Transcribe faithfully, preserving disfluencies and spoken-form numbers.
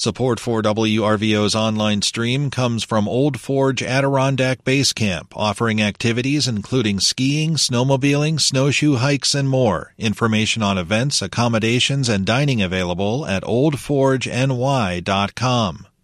Support for W R V O's online stream comes from Old Forge Adirondack Base Camp, offering activities including skiing, snowmobiling, snowshoe hikes, and more. Information on events, accommodations, and dining available at old forge n y dot com.